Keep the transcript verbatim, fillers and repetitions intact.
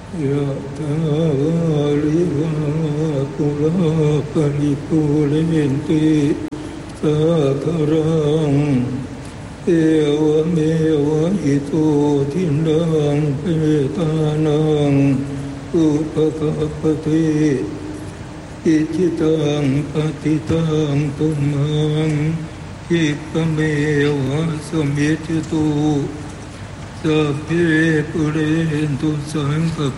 ยะถาวาริวาปุราปริปุเรนติสาคารังเอวเมวะอิโตทินังเปตานังอุปกัปปติอิจิตังปฏิตังตุมังคิปะเมวะสมิจตุสัพเพปุเรนตุสังก